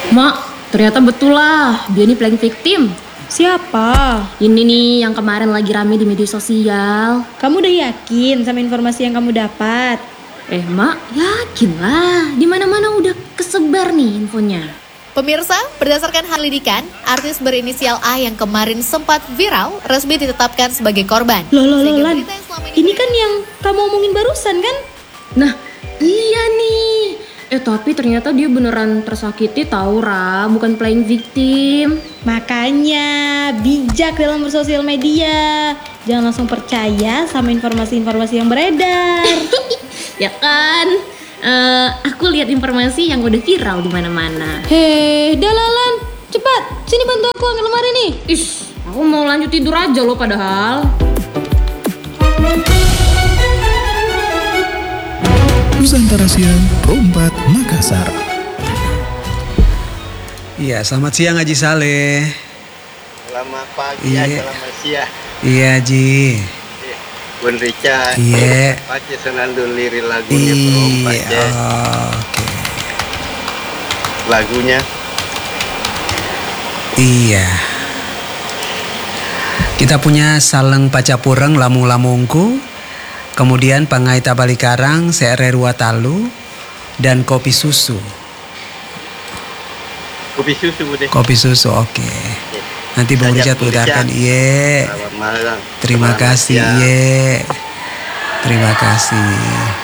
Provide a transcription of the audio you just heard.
Mak, ternyata betul lah, dia ini playing victim. Siapa? Ini nih yang kemarin lagi rame di media sosial. Kamu udah yakin sama informasi yang kamu dapat? Mak, yakin lah. Di mana-mana udah kesebar nih infonya. Pemirsa, berdasarkan hal lidikan, artis berinisial A yang kemarin sempat viral resmi ditetapkan sebagai korban. Loh, Sehingga Lan. berita yang selama Ini kan yang kamu omongin barusan kan? Nah, iya nih. Tapi ternyata dia beneran tersakiti tahu, Ra, bukan playing victim. Makanya bijak dalam bersosial media. Jangan langsung percaya sama informasi-informasi yang beredar. Ya kan? Aku lihat informasi yang udah viral di mana-mana. Hei, Dalalan, cepat, sini bantu aku angkat lemari nih. Aku mau lanjut tidur aja loh padahal. Nusantara Siang Pro 4 Makassar. Iya, selamat siang Haji Saleh. Selamat pagi, Iya. selamat siang. Iya Haji. Bun Rica, Iya. pakai senandung liri lagunya perompak Iya. ya. Oke. Lagunya Iya. Kita punya Saleng Pacapureng Lamung-Lamungku, kemudian Pangai Tabalikarang, Seere Ruatalu, dan Kopi Susu. kopi susu deh. Kopi Susu, oke. Nanti Bung Richard putarkan. Iya. Selamat malam. Terima Selamat kasih. siang. Iya. Terima kasih.